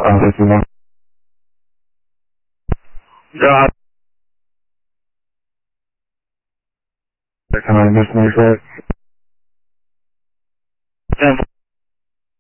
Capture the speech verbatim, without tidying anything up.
Uh, this is one. Yeah. Can I miss my shot? ten